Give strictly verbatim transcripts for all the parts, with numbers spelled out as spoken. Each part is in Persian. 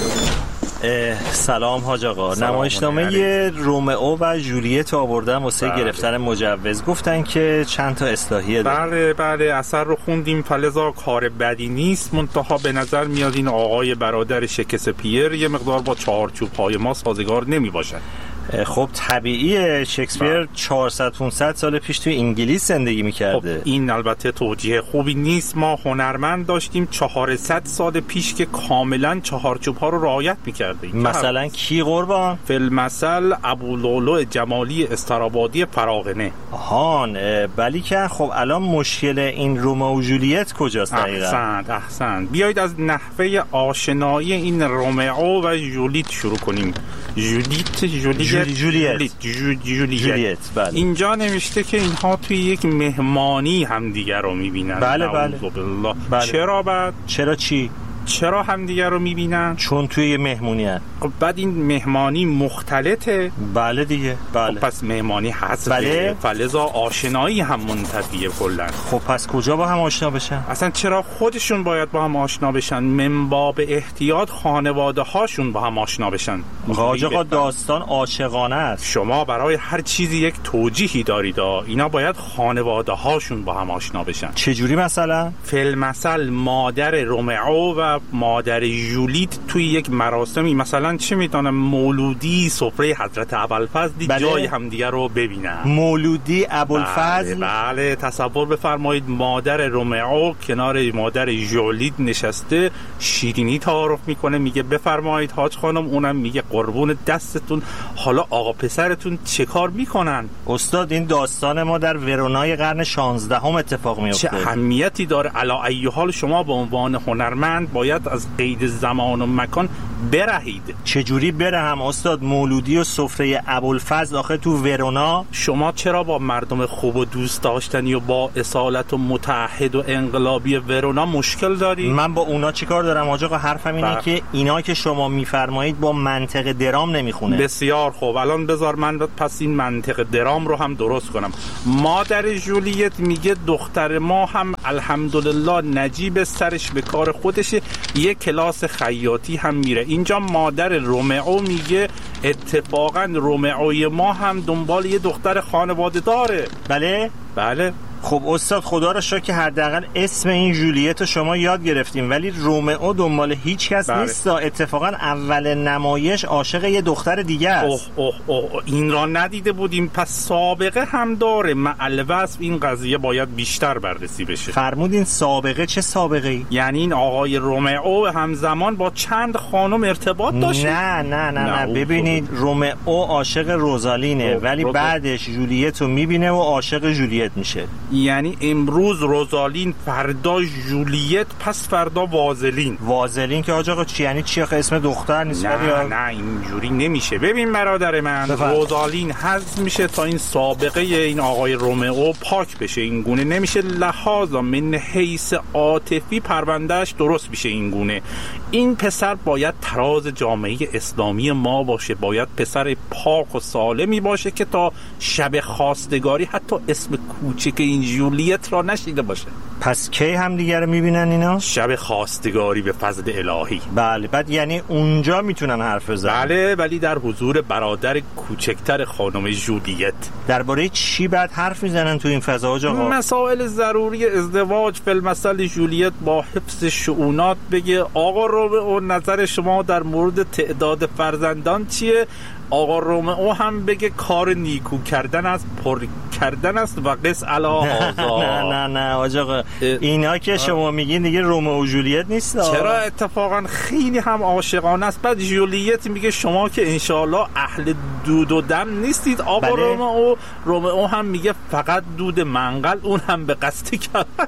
سلام حاج آقا. نمایشنامه رومئو و جولیت آوردن واسه بله. گرفتن مجوز. گفتن که چند تا اصلاحیه داره. بله بله اثر رو خوندیم، فلزا کار بدی نیست، منتها به نظر میاد این آقای برادر شکسپیر یه مقدار با چارچوب های ما سازگار نمی باشن. خب طبیعیه، شکسپیر چهارصد پانصد سال پیش توی انگلیس زندگی میکرده. خب این البته توجیه خوبی نیست. ما هنرمند داشتیم چهارصد سال پیش که کاملا چهارچوب ها رو رعایت میکرده. مثلا کی قربان؟ فیلمسل ابولولو جمالی استرابادی فراغنه. آهان ولی که خب الان مشکل این رومئو و جولیت کجاست دقیقاً؟ احسنت احسنت بیایید از نحوه آشنایی این رومئو و جولیت شروع کنیم. جولیت جولیت جولیت جولیت, جولیت. جولیت. بله. اینجا نوشته که اینها توی یک مهمانی همدیگر رو میبینن. بله بله. بله. چرا بعد؟ چرا چی؟ چرا همدیگر رو میبینن؟ چون توی یه مهمونی هست. خب بعد این مهمانی مختلطه؟ بله دیگه. بله. خب پس مهمانی هست. بله. فلزا آشنایی هم منتفیه کلن. خب پس کجا با هم آشنا بشن؟ اصلا چرا خودشون باید با هم آشنا بشن؟ من باب احتیاط خانواده هاشون با هم آشنا بشن. حاج آقا داستان عاشقانه است. شما برای هر چیزی یک توجیهی دارید. اینا باید خانواده هاشون با هم آشنا بشن. چجوری مثلا؟ فیلمسل مادر رومئو و مادر جولیت توی یک مراسمی مثلا چه میدونم مولودی سفره حضرت ابوالفضل بله. جای همدیگه رو ببینن. مولودی ابوالفضل. بله, بله تصور بفرمایید مادر رومئو کنار مادر جولیت نشسته شیرینی تعارف میکنه، میگه بفرمایید حاج خانم، اونم میگه قربون دستتون، حالا آقا پسرتون چه کار میکنن؟ استاد این داستان ما در ورونای قرن شانزدهم اتفاق میفته. چه اهمیتی داره؟ علی ای حال شما به عنوان هنرمند باید از قید زمان و مکان برهید. چجوری برهم استاد؟ مولودی و سفره ابوالفضل آخه تو ورونا. شما چرا با مردم خوب و دوست داشتنی و با اصالت و متحد و انقلابی ورونا مشکل داری؟ من با اونا چیکار دارم حاج آقا؟ حرفم اینه بر... که اینا که شما میفرمایید با منطق درام نمیخونه. بسیار خوب، الان بذار من پس این منطق درام رو هم درست کنم. مادر جولیت میگه دختر ما هم الحمدلله نجیب سرش به کار خودشه، یک کلاس خیاطی هم میره. اینجا مادر رومئو میگه اتفاقا رومئوی ما هم دنبال یه دختر خانواده داره. بله بله. خب استاد خدا رو شکر که حداقل اسم این جولیت رو شما یاد گرفتیم، ولی رومئو دنبال هیچ کس بله. نیست. اتفاقا اول نمایش عاشق یه دختر دیگه است. اوه اوه اوه این را ندیده بودیم، پس سابقه هم داره. معلوصف این قضیه باید بیشتر بررسی بشه. فرمودین سابقه؟ چه سابقه ای؟ یعنی این آقای رومئو همزمان با چند خانم ارتباط داشت؟ نه نه نه نه, نه. ببینید رومئو عاشق روزالینه ولی روزال... بعدش جولیت رو میبینه و عاشق جولیت میشه. یعنی امروز روزالین، فردا جولیت، پس فردا وازلین. وازلین که آقا چی یعنی چی؟ آخه اسم دختر نیست. نه یا... نه اینجوری نمیشه. ببین برادر من بفرد. روزالین حذف میشه تا این سابقه این آقای رومئو پاک بشه. این گونه نمیشه، لحاظا من حیث عاطفی پروندهش درست میشه. این گونه این پسر باید تراز جامعه اسلامی ما باشه، باید پسر پاک و سالمی باشه که تا شب خواستگاری حتی اسم کوچک این جولیت را نشیده باشه. پس کی هم دیگه رو میبینن اینا؟ شب خواستگاری به فضل الهی. بله. بعد یعنی اونجا میتونن حرف بزنن؟ بله، ولی در حضور برادر کوچکتر خانم جولیت. درباره چی بعد حرف میزنن تو این فضا آقا؟ مسائل ضروری ازدواج. فیلمسل جولیت با حفظ شؤونات بگه آقا رومئو نظر شما در مورد تعداد فرزندان چیه؟ آقا رومئو هم بگه کار نیکو کردن است، پر کردن است و قص علی هذا. نه نه نه آقا اینا که شما میگین دیگه رومئو و جولیت نیست. چرا؟ اتفاقا خیلی هم عاشقانه است. بعد جولیت میگه شما که انشالله اهل دود و دم نیستید. آقا بله. رومئو رومئو هم میگه فقط دود منقل، اون هم به قصد کردن.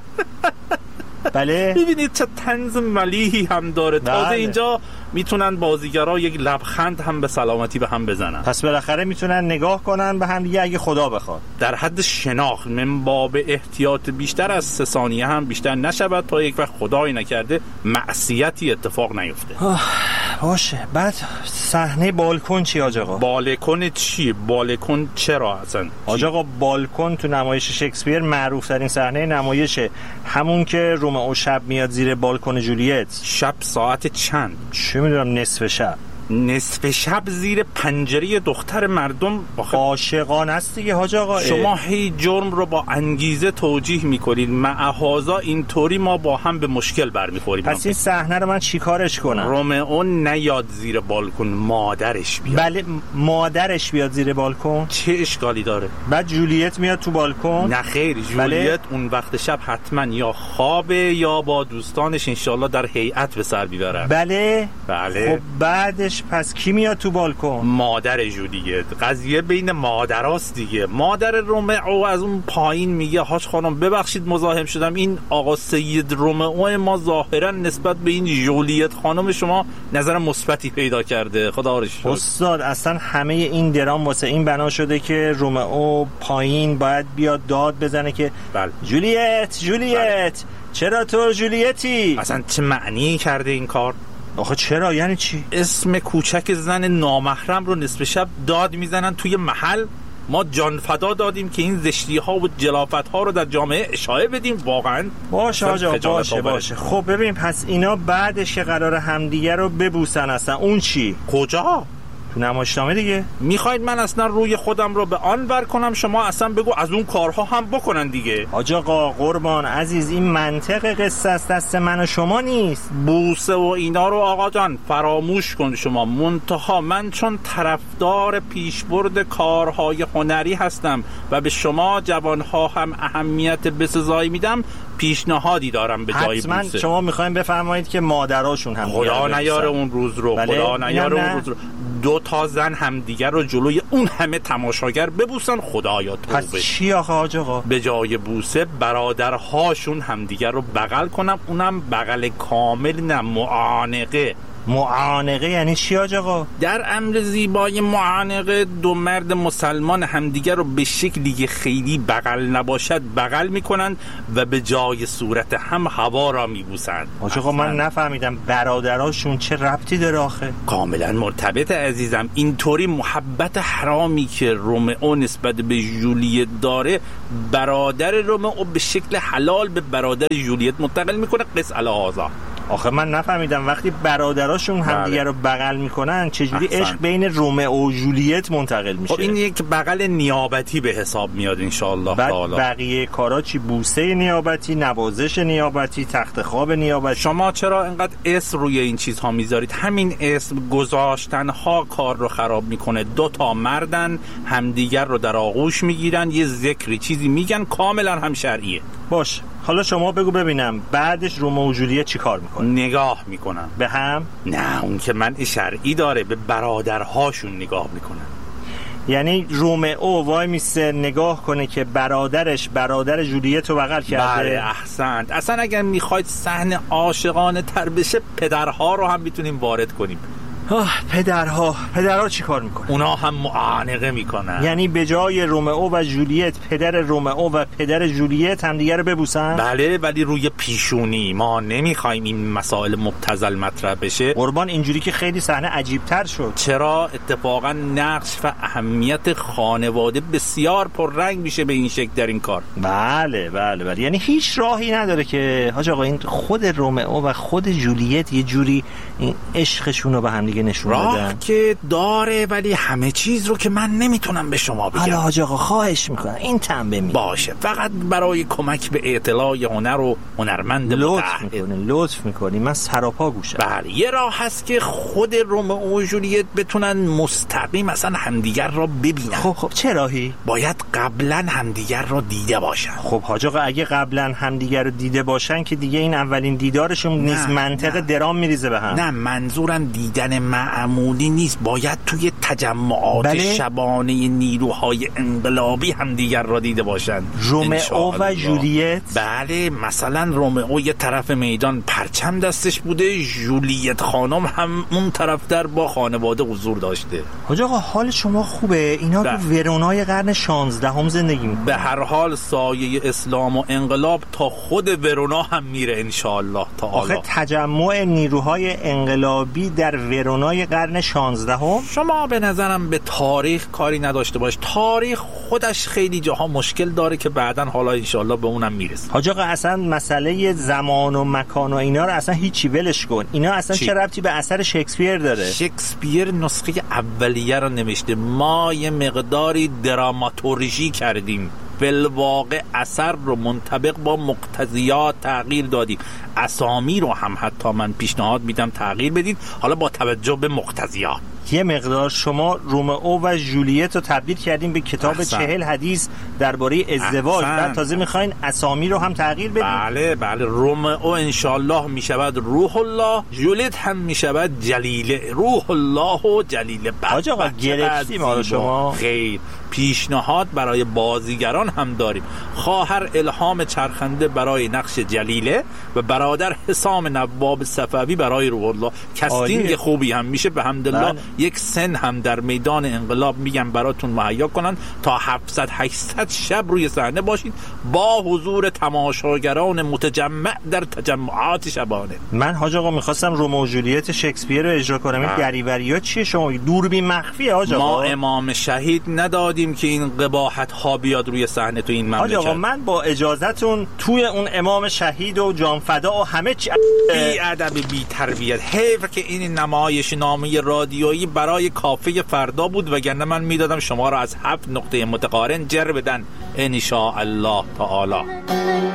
بله. ببینید چه طنز ملیحی هم داره. تازه بله. اینجا میتونن بازیگرا یک لبخند هم به سلامتی به هم بزنن. پس بالاخره میتونن نگاه کنن به هم دیگه اگه خدا بخواد. در حد شناخت، من باب احتیاط بیشتر از سه ثانیه هم بیشتر نشود تا یک وقت خدایی نکرده معصیتی اتفاق نیفته. باشه. بعد صحنه بالکن چی حاج آقا؟ بالکن چی؟ بالکن چرا اصلا؟ حاج آقا بالکن تو نمایش شکسپیر معروف ترین صحنه نمایشه، همون که رومئو شب میاد زیر بالکن جولیت. شب ساعت چند؟ چه میدونم، نصف شب. نصف شب زیر پنجره دختر مردم؟ عاشقانه است دیگه حاج آقا. شما هی جرم رو با انگیزه توجیه میکنید، معهازا اینطوری ما با هم به مشکل برمیخوریم. پس این صحنه رو من چیکارش کنم؟ رومئو نیاد زیر بالکن، مادرش بیاد. بله مادرش بیاد زیر بالکن. چه اشکالی داره؟ بعد جولیت میاد تو بالکن؟ نه خیر، جولیت بله؟ اون وقت شب حتما یا خوابه یا با دوستانش انشالله در هیئت به سر میبرن. بله بله. خب بعدش پس کی میاد تو بالکن؟ مادر جولیت. قضیه بین مادراست دیگه. مادر رومئو از اون پایین میگه هاش خانم ببخشید مزاحم شدم، این آقا سید رومئو ما ظاهرا نسبت به این جولیت خانم شما نظر مثبتی پیدا کرده. خدا رو شکر. استاد اصلا همه این درام واسه این بنا شده که رومئو پایین باید بیاد داد بزنه که بله. جولیت جولیت بله. چرا تو جولیتی؟ اصلا چه معنی کرده این کار؟ آخه چرا؟ یعنی چی؟ اسم کوچک زن نامحرم رو نصف شب داد میزنن توی محل. ما جان فدا دادیم که این زشتی ها و جلافت ها رو در جامعه اشاعه بدیم. واقعا باشه آجا باشه باشه. خب ببین پس اینا بعدش که قرار همدیگه رو ببوسن اصلا اون چی؟ کجا؟ تو نمایشنامه دیگه. میخواید من اصلا روی خودم رو به آن بر کنم؟ شما اصلا بگو از اون کارها هم بکنن دیگه. حاج آقا قربان عزیز، این منطق قصه است، دست من و شما نیست. بوسه و اینا رو آقا جان فراموش کن شما. منتها من چون طرفدار پیشبرد کارهای هنری هستم و به شما جوانها هم اهمیت بسزایی میدم، پیشنهادی دارم به جای بوسه. حتما شما میخواین بفرمایید که مادراشون هم خدا نیاره اون روز رو. بله؟ خدا نیاره اون روز رو دو تا زن همدیگر رو جلوی اون همه تماشاگر ببوسن. خدایا توبه. پس چی آخه حاج آقا؟ به جای بوسه برادرهاشون همدیگر رو بغل کنم، اونم بغل کامل، نه معانقه. معانقه یعنی چی حاج آقا؟ در امر زیبای معانقه دو مرد مسلمان همدیگر رو به شکلی که خیلی بغل نباشد بغل میکنند و به جای صورت هم هوا را میبوسند. حاج آقا من نفهمیدم برادراشون چه ربطی داره آخه؟ کاملا مرتبط عزیزم. اینطوری محبت حرامی که رومئو نسبت به جولیت داره، برادر رومئو به شکل حلال به برادر جولیت منتقل میکنه. قص الهذا. آخه من نفهمیدم وقتی برادراشون همدیگه رو بغل میکنن چجوری احسن. عشق بین رومئو و جولیت منتقل میشه؟ خب این یک بغل نیابتی به حساب میاد انشالله. بعد بقیه کارا چی؟ بوسه نیابتی، نوازش نیابتی، تخت خواب نیابتی. شما چرا اینقدر اسم روی این چیزها میذارید؟ همین اسم گذاشتن ها کار رو خراب میکنه. دو تا مردن همدیگر رو در آغوش میگیرن، یه ذکری چیزی میگن، کاملا هم شرعیه. باش حالا شما بگو ببینم بعدش رومئو و جولیت چی کار میکنن؟ نگاه میکنن. به هم؟ نه اون که منع شرعی داره، به برادرهاشون نگاه میکنن. یعنی رومئو وای میسته نگاه کنه که برادرش برادر جولیت رو بغل کرده. بله احسنت. اصلا اگر میخواید صحنه عاشقانه تر بشه پدرها رو هم میتونیم وارد کنیم. آه پدرها پدرها چی کار میکنن؟ اونا هم معانقه میکنن. یعنی به جای رومئو و جولیت پدر رومئو و پدر جولیت هم دیگه رو ببوسن؟ بله ولی روی پیشونی. ما نمیخوایم این مسائل مبتذل مطرح بشه. قربان اینجوری که خیلی صحنه عجیب تر شد. چرا؟ اتفاقا نقش و اهمیت خانواده بسیار پررنگ میشه به این شکل در این کار. بله بله بله. یعنی هیچ راهی نداره که حاج آقا این خود رومئو و خود جولیت یه جوری این عشقشون رو به هم دیگه نشون بدن؟ راه که داره ولی همه چیز رو که من نمیتونم به شما بگم. حالا حاج آقا خواهش میکنم این تنبه می باشه، فقط برای کمک به اطلاع هنر و هنرمند لطف میکنین لطف میکنین من سراپا گوشم. بله یه راه هست که خود رومئو و جولیت بتونن مستقیم اصلا همدیگر را ببینن. خب خب چه راهی؟ باید قبلا همدیگر را دیده باشن. خب حاج آقا اگه قبلا همدیگر رو دیده باشن که دیگه این اولین دیدارشون نیست، منطق درام میریزه به هم. نه منظورم دیدن معمولی نیست، باید توی تجمعات بله؟ شبانه نیروهای انقلابی همدیگر را دیده باشن. رومئو و جولیت؟ بله مثلا رومئو یه طرف میدان پرچم دستش بوده، جولیت خانم هم اون طرف در با خانواده حضور داشته. حاج آقا حال شما خوبه؟ اینا تو ورونای قرن شانزدهم زندگی میکنن. به هر حال سایه اسلام و انقلاب تا خود ورونا هم میره انشالله تعالی. آخه تجمع نیروهای انقلابی در ورونا کورونای قرن شانزدهم. شما به نظرم به تاریخ کاری نداشته باش، تاریخ خودش خیلی جاها مشکل داره که بعداً حالا انشالله به اونم میرسه. حاج آقا اصلا مسئله زمان و مکان و اینا رو اصلا هیچی ولش کن. اینا اصلا چی؟ چه ربطی به اثر شکسپیر داره؟ شکسپیر نسخه اولیه رو نوشته، ما یه مقداری دراماتورژی کردیم، بالواقع اثر رو منطبق با مقتضیات تغییر دادیم. اسامی رو هم حتی من پیشنهاد میدم تغییر بدید، حالا با توجه به مقتضیات. یه مقدار شما رومئو و ژولیت رو تبدیل کردیم به کتاب احسن. چهل حدیث درباره ازدواج، بعد تازه میخواین اسامی رو هم تغییر بدید. بله بله، رومئو انشالله میشود روح الله، ژولیت هم میشود جلیله. روح الله و جلیله. حاج آقا گرفتیم ما شما. خیر، پیشنهاد برای بازیگران هم داریم. خواهر الهام چرخنده برای نقش جلیله و برادر حسام نواب صفوی برای روح الله. کاستینگ خوبی هم میشه به حمدالله. یک سن هم در میدان انقلاب میگم براتون مهیا کنن تا هفتصد هشتصد شب روی صحنه باشید با حضور تماشاگران متجمع در تجمعات شبانه. من حاج آقا میخواستم رومئو و جولیت شکسپیر رو اجرا کنم. این دریوری‌ها چیه؟ شما دوربین مخفیه حاج آقا. ما امام شهید ندادیم که این قباحت ها بیاد روی صحنه تو این مملکت. حاج آقا من با اجازهتون توی اون امام شهید و جانفدا و همه چی بی ادب بی تربیت. حیف که این نمایش نامه رادیویی برای کافه فردا بود، وگرنه من میدادم شما را از هفت نقطه متقارن جر بدن ان شاء الله تعالی.